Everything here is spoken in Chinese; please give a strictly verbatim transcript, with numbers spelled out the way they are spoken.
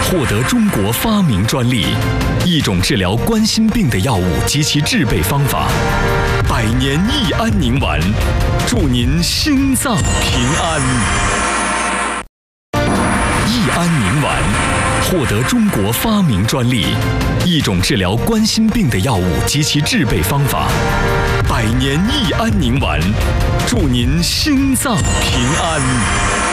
获得中国发明专利，一种治疗冠心病的药物及其制备方法。百年益安宁丸，祝您心脏平安。益安宁丸获得中国发明专利，一种治疗冠心病的药物及其制备方法。百年益安宁丸，祝您心脏平安。